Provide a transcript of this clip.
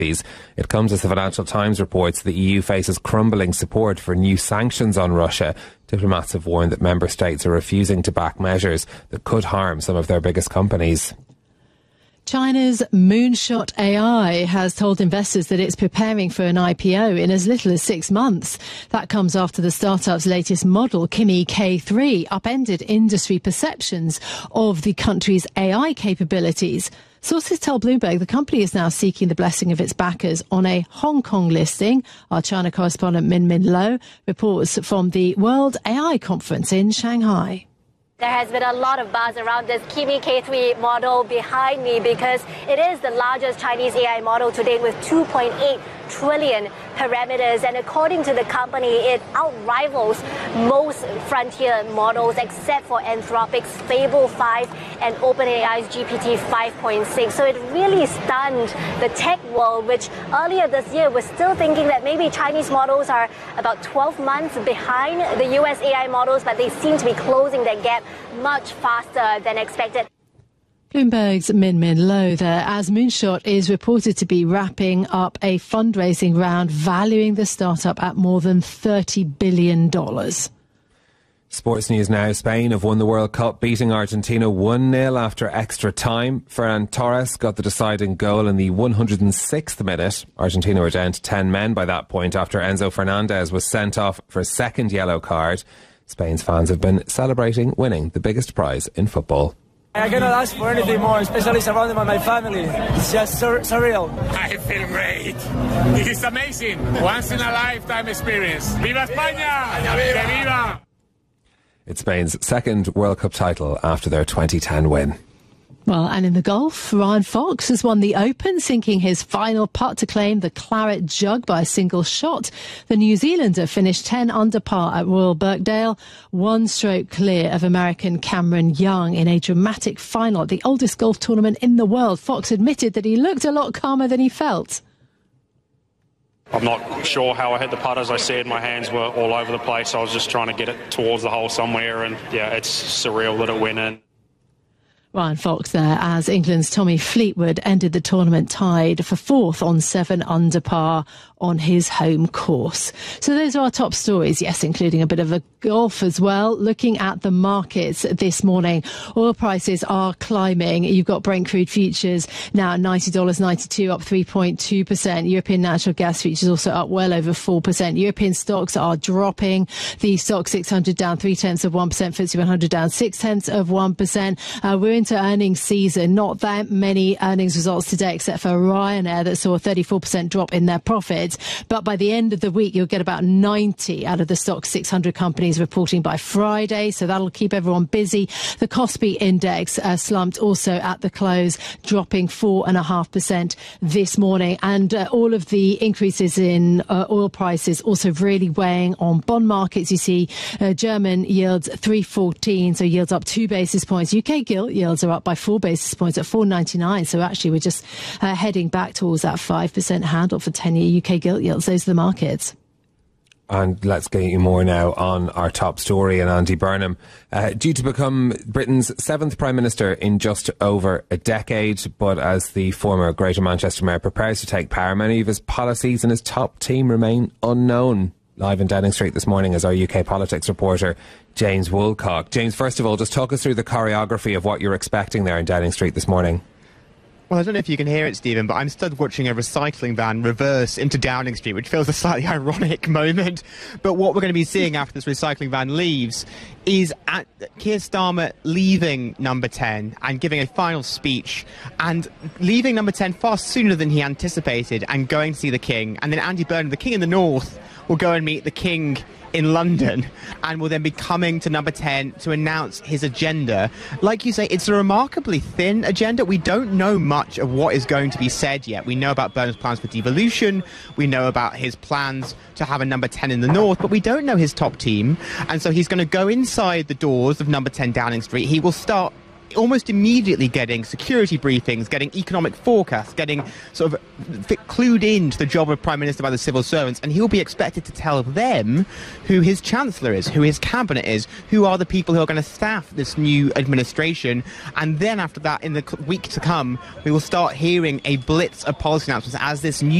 It comes as the Financial Times reports the EU faces crumbling support for new sanctions on Russia. Diplomats have warned that member states are refusing to back measures that could harm some of their biggest companies. China's Moonshot AI has told investors that it's preparing for an IPO in as little as 6 months. That comes after the startup's latest model, Kimi K3, upended industry perceptions of the country's AI capabilities. Sources tell Bloomberg the company is now seeking the blessing of its backers on a Hong Kong listing. Our China correspondent Min Min Lo reports from the World AI Conference in Shanghai. There has been a lot of buzz around this Kimi K3 model behind me because it is the largest Chinese AI model to date with 2.8 trillion parameters. And according to the company, it outrivals most frontier models except for Anthropic's Fable 5 and OpenAI's GPT 5.6. So it really stunned the tech world, which earlier this year was still thinking that maybe Chinese models are about 12 months behind the US AI models, but they seem to be closing that gap much faster than expected. Bloomberg's Min Min Lo there, as Moonshot is reported to be wrapping up a fundraising round valuing the startup at more than $30 billion. Sports news now. Spain have won the World Cup, beating Argentina 1-0 after extra time. Ferran Torres got the deciding goal in the 106th minute. Argentina were down to 10 men by that point after Enzo Fernandez was sent off for a second yellow card. Spain's fans have been celebrating winning the biggest prize in football. I cannot ask for anything more, especially surrounded by my family. It's just surreal. I feel great. This is amazing. Once in a lifetime experience. Viva España! Que viva! It's Spain's second World Cup title after their 2010 win. Well, and in the golf, Ryan Fox has won the Open, sinking his final putt to claim the claret jug by a single shot. The New Zealander finished 10 under par at Royal Birkdale, 1 stroke clear of American Cameron Young in a dramatic final at the oldest golf tournament in the world. Fox admitted that he looked a lot calmer than he felt. I'm not sure how I hit the putt. As I said, my hands were all over the place. I was just trying to get it towards the hole somewhere, and yeah, it's surreal that it went in. Ryan Fox there, as England's Tommy Fleetwood ended the tournament tied for 4th on 7 under par on his home course. So those are our top stories, yes, including a bit of a golf as well. Looking at the markets this morning, oil prices are climbing. You've got Brent crude futures now at $90.92, up 3.2%. European natural gas futures also up well over 4%. European stocks are dropping. The stock 600 down 0.3%, FTSE 100 down 0.6%. We're into earnings season. Not that many earnings results today, except for Ryanair that saw a 34% drop in their profits. But by the end of the week, you'll get about 90 out of the stock 600 companies reporting by Friday. So that'll keep everyone busy. The Kospi index slumped also at the close, dropping 4.5% this morning. And all of the increases in oil prices also really weighing on bond markets. You see German yields 3.14, so yields up 2 basis points. UK gilt yields are up by 4 basis points at 4.99. So actually we're just heading back towards that 5% handle for 10-year UK gilt yields. Those are the markets. And let's get you more now on our top story. And Andy Burnham, due to become Britain's 7th Prime Minister in just over a decade, but as the former Greater Manchester Mayor prepares to take power, many of his policies and his top team remain unknown. Live in Downing Street this morning is our UK politics reporter, James Woolcock. James, first of all, just talk us through the choreography of what you're expecting there in Downing Street this morning. Well, I don't know if you can hear it, Stephen, but I'm stood watching a recycling van reverse into Downing Street, which feels a slightly ironic moment. But what we're going to be seeing after this recycling van leaves is Keir Starmer leaving Number 10 and giving a final speech, and leaving Number 10 far sooner than he anticipated and going to see the King. And then Andy Burnham, the King in the North, will go and meet the King in London and will then be coming to Number 10 to announce his agenda. Like you say, it's a remarkably thin agenda. We don't know much of what is going to be said yet. We know about Burnham's plans for devolution. We know about his plans to have a Number 10 in the North, but we don't know his top team. And so he's going to go inside the doors of Number 10 Downing Street. He will start almost immediately getting security briefings, getting economic forecasts, getting sort of clued into the job of Prime Minister by the civil servants, and he'll be expected to tell them who his Chancellor is, who his cabinet is, who are the people who are going to staff this new administration. And then after that, in the week to come, we will start hearing a blitz of policy announcements as this new